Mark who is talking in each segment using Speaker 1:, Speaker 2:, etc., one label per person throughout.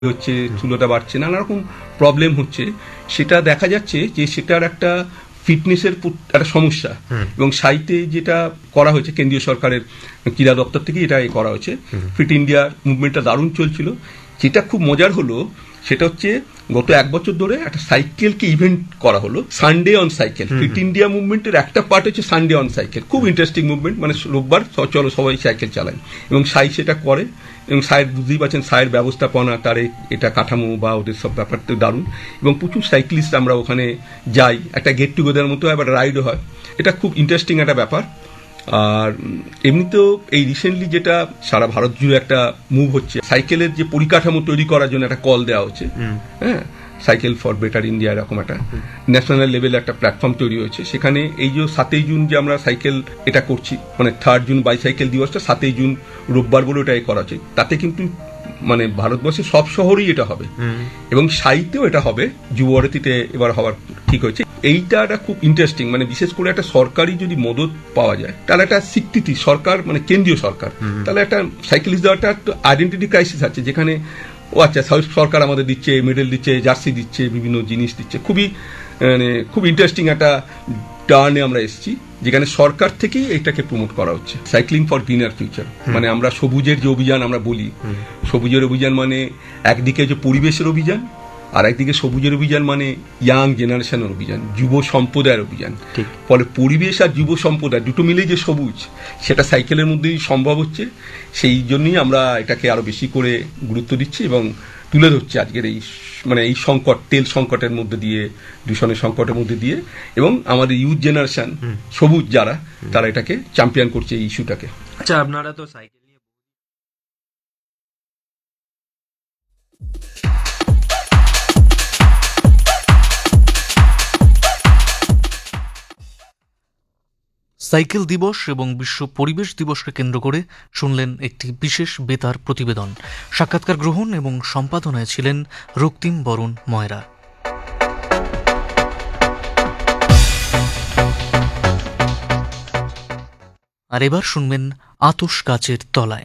Speaker 1: হচ্ছে, চুলোটা বাড়ছে, নানা রকম প্রবলেম হচ্ছে, সেটা দেখা যাচ্ছে যে সেটার একটা ফিটনেসের একটা সমস্যা। এবং সাইটে যেটা করা হয়েছে কেন্দ্রীয় সরকারের ক্রীড়া দপ্তর থেকে এটা করা হয়েছে, ফিট ইন্ডিয়া মুভমেন্টটা দারুণ চলছিল। যেটা খুব মজার হলো সেটা হচ্ছে গত 1 বছর ধরে একটা সাইকেলকে ইভেন্ট করা হলো, Sunday on cycle. Fit India মুভমেন্টের একটা পার্ট হচ্ছে সানডে অন সাইকেল, খুব ইন্টারেস্টিং মুভমেন্ট। মানে রোববার চলো সবাই সাইকেল চালায়, এবং সাই সেটা করে। এবং সাইয়ের বুঝতেই পারছেন, সাইয়ের ব্যবস্থাপনা, তার এটা কাঠামো বা ওদের সব ব্যাপারটা দারুণ। এবং প্রচুর সাইক্লিস্ট আমরা ওখানে যাই, একটা গেট টুগেদার মতো হয়, একটা রাইডও হয়। এটা খুব ইন্টারেস্টিং একটা ব্যাপার। আর এমনিতেও এই রিসেন্টলি যেটা সারা ভারত জুড়ে একটা মুভ হচ্ছে, সাইকেলের যে পরিকাঠামো তৈরি করার জন্য একটা কল দেওয়া হচ্ছে, হ্যাঁ, সাইকেল ফর বেটার ইন্ডিয়া, এরকম একটা ন্যাশনাল লেভেলে একটা প্ল্যাটফর্ম তৈরি হয়েছে। সেখানে এই যে 7ই জুন যে আমরা সাইকেল এটা করছি, মানে 3rd জুন বাইসাইকেল দিবসটা 7ই জুন রোববার বলে ওটাই করা হচ্ছে। তাতে কিন্তু মানে ভারতবর্ষের সব শহরেই এটা হবে, এবং সাইতেও এটা হবে, যুবভারতীতে এবার হওয়ার ঠিক হয়েছে। এইটা একটা খুব ইন্টারেস্টিং। মানে বিশেষ করে একটা সরকারি যদি মদত পাওয়া যায়, তাহলে একটা স্বীকৃতি সরকার, মানে কেন্দ্রীয় সরকার, তাহলে একটা সাইকেলিস্ট দেওয়াটা একটা আইডেন্টিটি ক্রাইসিস আছে, যেখানে ও আচ্ছা সরকার আমাদের দিচ্ছে, মেডেল দিচ্ছে, জার্সি দিচ্ছে, বিভিন্ন জিনিস দিচ্ছে। মানে খুব ইন্টারেস্টিং একটা টার্নে আমরা এসেছি, যেখানে সরকার থেকেই এটাকে প্রমোট করা হচ্ছে, সাইক্লিং ফর গ্রিনার ফিউচার। মানে আমরা সবুজের যে অভিযান আমরা বলি, সবুজের অভিযান মানে একদিকে যে পরিবেশের অভিযান, আর একদিকে সবুজের অভিযান মানে ইয়াং জেনারেশনের অভিযান, যুব সম্প্রদায়ের অভিযান। ফলে পরিবেশ আর যুব সম্প্রদায় দুটো মিলেই যে সবুজ, সেটা সাইকেলের মধ্যেই সম্ভব হচ্ছে। সেই জন্যই আমরা এটাকে আরো বেশি করে গুরুত্ব দিচ্ছি এবং তুলে ধরছি আজকের এই মানে এই সংকট, তেল সংকটের মধ্যে দিয়ে, দূষণের সংকটের মধ্যে দিয়ে। এবং আমাদের ইউথ জেনারেশন সবুজ যারা, তারা এটাকে চ্যাম্পিয়ন করছে এই ইস্যুটাকে।
Speaker 2: আচ্ছা, আপনারা তো সাইকেল নিয়ে
Speaker 3: সাইকেল দিবস এবং বিশ্ব পরিবেশ দিবসকে কেন্দ্র করে শুনলেন একটি বিশেষ বেতার প্রতিবেদন। সাক্ষাৎকার গ্রহণ এবং সম্পাদনায় ছিলেন রক্তিম বরুণ ময়রা। আর এবার শুনবেন আতশ কাচের তলায়।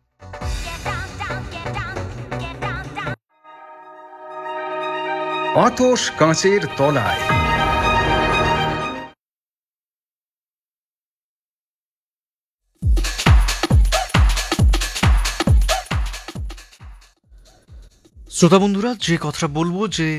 Speaker 4: আতশ কাচের তলায়।
Speaker 3: শ্রোতা বন্ধুরা, যে কথাটা বলবো যে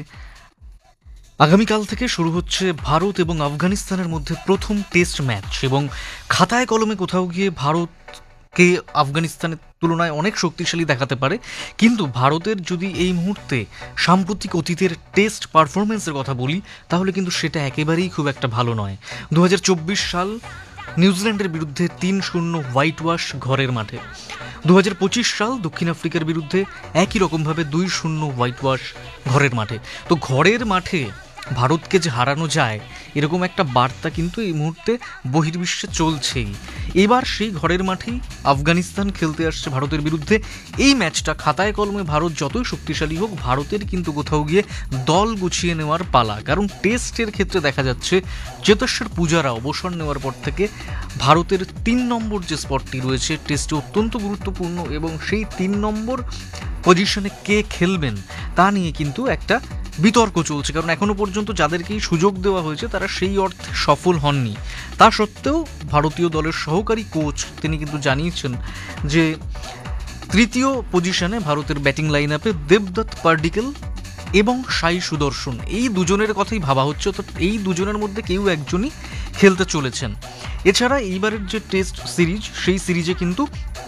Speaker 3: আগামীকাল থেকে শুরু হচ্ছে ভারত এবং আফগানিস্তানের মধ্যে প্রথম টেস্ট ম্যাচ, এবং খাতায় কলমে কোথাও গিয়ে ভারতকে আফগানিস্তানের তুলনায় অনেক শক্তিশালী দেখাতে পারে, কিন্তু ভারতের যদি এই মুহূর্তে সাম্প্রতিক অতীতের টেস্ট পারফরমেন্সের কথা বলি, তাহলে কিন্তু সেটা একেবারেই খুব একটা ভালো নয়। 2024 সাল নিউজিল্যান্ডের বিরুদ্ধে 3-0 হোয়াইট ওয়াশ ঘরের মাঠে, 2025 সাল দক্ষিণ আফ্রিকার বিরুদ্ধে একই রকমভাবে 2-0 হোয়াইট ওয়াশ ঘরের মাঠে। তো ঘরের মাঠে ভারতকে যে হারানো যায়, এরকম একটা বার্তা কিন্তু এই মুহূর্তে বহির্বিশ্বে চলছেই। এবার সেই ঘরের মাঠেই আফগানিস্তান খেলতে আসছে ভারতের বিরুদ্ধে। এই ম্যাচটা খাতায় কলমে ভারত যতই শক্তিশালী হোক, ভারতের কিন্তু কোথাও গিয়ে দল গুছিয়ে নেওয়ার পালা। কারণ টেস্টের ক্ষেত্রে দেখা যাচ্ছে চেতেশ্বর পূজারা অবসর নেওয়ার পর থেকে ভারতের 3 নম্বর যে স্পটটি রয়েছে টেস্টে অত্যন্ত গুরুত্বপূর্ণ, এবং সেই 3 নম্বর পজিশনে কে খেলবেন তা নিয়ে কিন্তু একটা বিতর্ক চলছে। কারণ এখনো পর্যন্ত যাদেরকেই সুযোগ দেওয়া হয়েছে তারা সেই অর্থে সফল হননি। তা সত্ত্বেও ভারতীয় দলের সহকারী কোচ তিনি কিন্তু জানিয়েছেন যে তৃতীয় পজিশনে ভারতের ব্যাটিং লাইন আপে দেবদত্ত পার্ডিকেল এবং সাই সুদর্শন, এই দুজনের কথাই ভাবা হচ্ছে। তো এই দুজনের মধ্যে কেউ একজনই খেলতে চলেছেন। এছাড়া এইবারের যে টেস্ট সিরিজ, সেই সিরিজে কিন্তু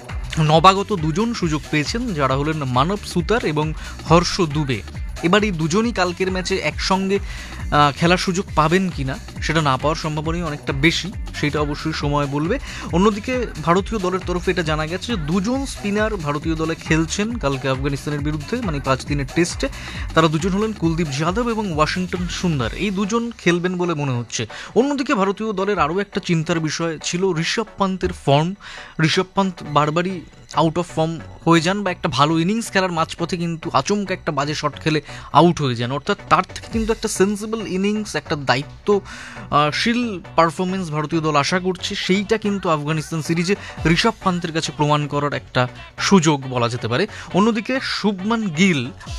Speaker 3: নবাগত 2 জন সুযোগ পেয়েছেন, যারা হলেন মানব সুতার এবং হর্ষ দুবে। এবার এই দুজনই কালকের ম্যাচে একসঙ্গে খেলার সুযোগ পাবেন কিনা, সেটা না পাওয়ার সম্ভাবনাই অনেকটা বেশি, সেটা অবশ্যই সময় বলবে। অন্যদিকে ভারতীয় দলের তরফে এটা জানা গেছে যে 2 জন স্পিনার ভারতীয় দলে খেলছেন কালকে আফগানিস্তানের বিরুদ্ধে, মানে 5 দিনের টেস্টে। তারা 2 জন হলেন কুলদীপ যাদব এবং ওয়াশিংটন সুন্দর। এই 2 জন খেলবেন বলে মনে হচ্ছে। অন্যদিকে ভারতীয় দলের আরও একটা চিন্তার বিষয় ছিল ঋষভ পান্তের ফর্ম। ঋষভ পান্ত বারবারই আউট অফ ফর্ম হয়ে যান বা একটা ভালো ইনিংস খেলার মাঝপথে কিন্তু আচমকা একটা বাজে শট খেলে আউট হয়ে যান। অর্থাৎ তার থেকে কিন্তু একটা সেন্সিবল ইনিংস, একটা দায়িত্বশীল পারফরমেন্স ভারতীয় দল আশা করছে। সেইটা কিন্তু আফগানিস্তান সিরিজে ঋষভ পান্তের কাছে প্রমাণ করার একটা সুযোগ বলা যেতে পারে। অন্যদিকে শুভমান গিল